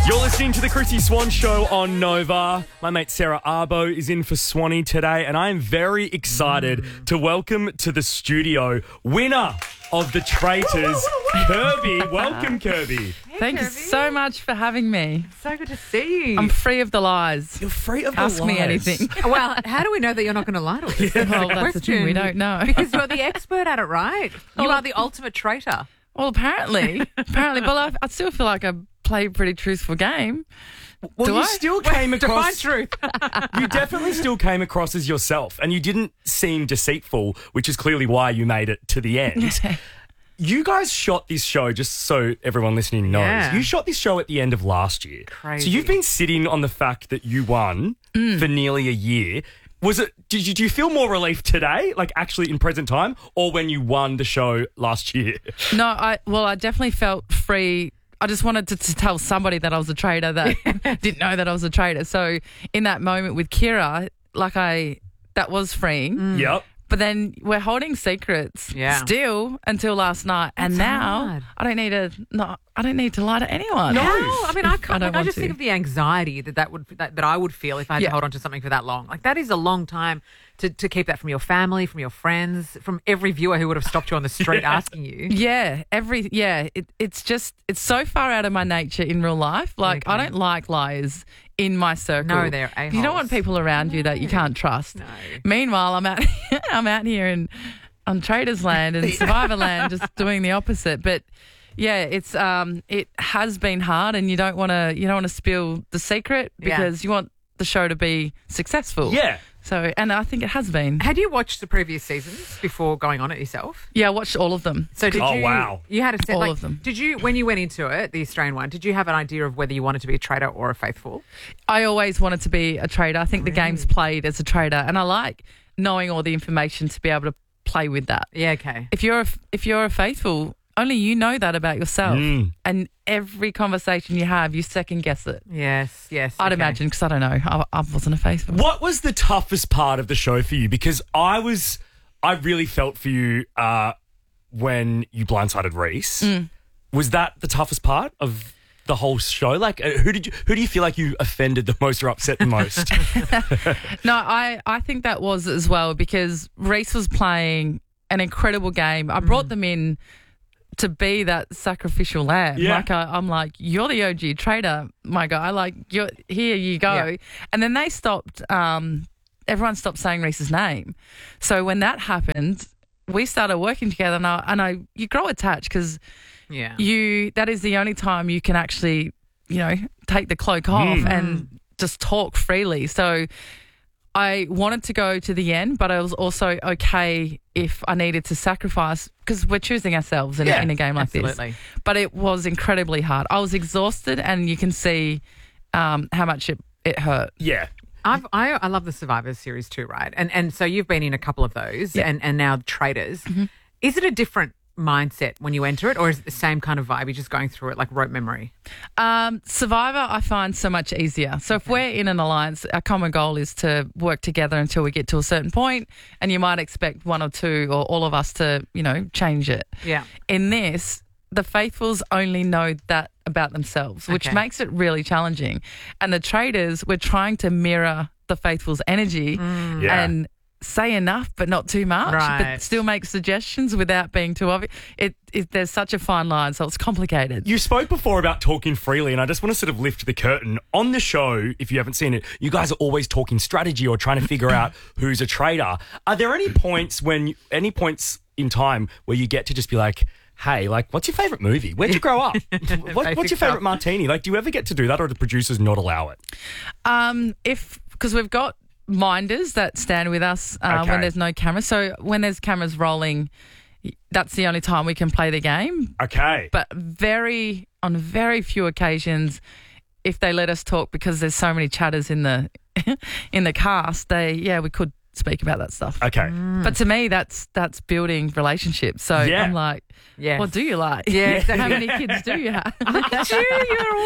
You're listening to the Chrissy Swan Show on Nova. My mate Sarah Arbo is in for Swanee today, and I am very excited to welcome to the studio winner of the Traitors, Kirby. Welcome, Kirby. Thank you so much for having me. So good to see you. I'm free of the lies. You're free of the Ask me lies. anything. Well, how do we know that you're not going to lie to us? Well, that's the thing. We don't know. Because you're the expert at it, right? You are the ultimate traitor. Well, apparently. But I still feel like I play a pretty truthful game. Well, Do you I? still came Define across... truth. You definitely still came across as yourself, and you didn't seem deceitful, which is clearly why you made it to the end. You guys shot this show, just so everyone listening knows, Yeah. you shot this show at the end of last year. Crazy. So you've been sitting on the fact that you won for nearly a year. Did you feel more relief today, like actually in present time, or when you won the show last year? No, I definitely felt free. I just wanted to tell somebody that I was a traitor that didn't know that I was a traitor. So in that moment with Kira, that was freeing. Yep. But then we're holding secrets still until last night, and That's now hard. I don't need to lie to anyone. No. How? I mean, I can't. don't I want just to. think of the anxiety that I would feel if I had to hold on to something for that long. Like, that is a long time to keep that from your family, from your friends, from every viewer who would have stopped you on the street asking you. Yeah, it's so far out of my nature in real life. Like, I don't like liars in my circle. No, they're a-holes. You don't want people around you that you can't trust. No. Meanwhile, I'm out here on Traders Land and Survivor Land, just doing the opposite. But yeah, it has been hard, and you don't want to spill the secret because you want the show to be successful. Yeah. So, and I think it has been. Had you watched the previous seasons before going on it yourself? Yeah, I watched all of them. So did Oh, you? wow. You had a set, All of them. Did you, when you went into it, the Australian one, did you have an idea of whether you wanted to be a traitor or a faithful? I always wanted to be a trader. I think the game's played as a trader, and I like knowing all the information to be able to play with that. Yeah. Okay. If you're a faithful, only you know that about yourself, and every conversation you have, you second guess it. Yes. Yes. I'd okay. imagine, because I don't know, I wasn't a faithful. What was the toughest part of the show for you? Because I really felt for you when you blindsided Reese. Was that the toughest part of the whole show? Like, who do you feel like you offended the most or upset the most? No, I think that was as well, because Reese was playing an incredible game. I brought them in to be that sacrificial lamb. Yeah. Like, I'm like, you're the OG trader, my guy. Like, here you go. Yeah. And then they stopped, everyone stopped saying Reese's name. So when that happened, we started working together, and you grow attached, because Yeah. that is the only time you can actually, take the cloak off and just talk freely. So I wanted to go to the end, but I was also okay if I needed to sacrifice, because we're choosing ourselves in a game like absolutely. this. But it was incredibly hard. I was exhausted, and you can see how much it hurt. Yeah. I love the Survivor series too, right? And so you've been in a couple of those, and now Traders. Is it a different mindset when you enter it, or is it the same kind of vibe? You're just going through it like rote memory? Survivor, I find so much easier. So if we're in an alliance, our common goal is to work together until we get to a certain point, and you might expect one or two or all of us to, change it. Yeah. In this, the faithfuls only know that about themselves, which Okay. makes it really challenging. And the traders, we're trying to mirror the faithfuls' energy Yeah. and say enough but not too much, Right. but still make suggestions without being too obvious. There's such a fine line, so it's complicated. You spoke before about talking freely, and I just want to sort of lift the curtain. On the show, if you haven't seen it, you guys are always talking strategy or trying to figure out who's a traitor. Are there any points in time where you get to just be like, hey, like, what's your favourite movie? Where'd you grow up? What's your favourite martini? Like, do you ever get to do that, or do the producers not allow it? Because we've got minders that stand with us Okay. when there's no camera. So when there's cameras rolling, that's the only time we can play the game. Okay. But on very few occasions, if they let us talk, because there's so many chatters in the in the cast, we could speak about that stuff. Okay. But to me, that's building relationships. So Yeah. I'm like, Yes. what do you like? Yeah, exactly. How many kids do you have? You're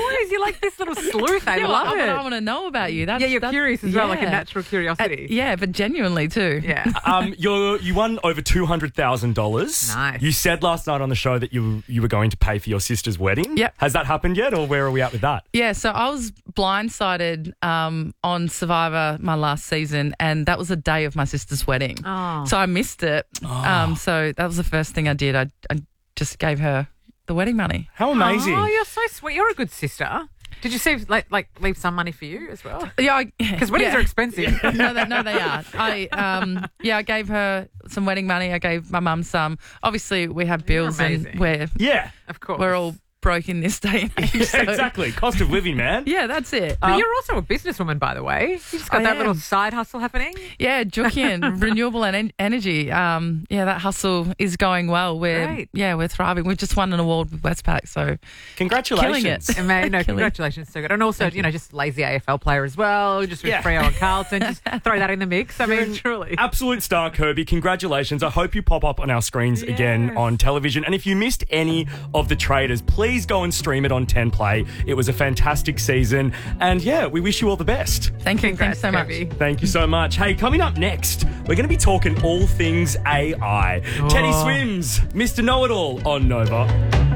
like this little sleuth. I Yeah, love I it. want to know about you. Yeah, you're curious as well, like a yeah. natural curiosity. Yeah, but genuinely too. Yeah. You won over $200,000. Nice. You said last night on the show that you were going to pay for your sister's wedding. Yep. Has that happened yet, or where are we at with that? Yeah, so I was blindsided on Survivor my last season, and that was the day of my sister's wedding. Oh. So I missed it. So that was the first thing I did. I just gave her the wedding money. How amazing! Oh, you're so sweet. You're a good sister. Did you save leave some money for you as well? Yeah, Because weddings are expensive. no, they are. I gave her some wedding money. I gave my mum some. Obviously, we have bills, and amazing. Yeah, Of course. we're all broke in this day and age. so- exactly. Cost of living, man. Yeah, that's it. But you're also a businesswoman, by the way. You just got I that am. little side hustle happening. Yeah, Jukian, renewable energy. That hustle is going well. Great. We're thriving. We've just won an award with Westpac, so Congratulations. killing it. No, congratulations, so good. And also, just lazy AFL player as well, just with Yeah. Freo and Carlton. Just throw that in the mix. I mean, truly. Absolute star, Kirby. Congratulations. I hope you pop up on our screens again Yes. on television. And if you missed any of the Traders, please go and stream it on 10 Play. It was a fantastic season. And yeah, we wish you all the best. thank you. Congrats, Thanks so much. Kirby. Thank you so much. Hey, coming up next, we're going to be talking all things AI. Teddy Swims, Mr. Know-It-All on Nova.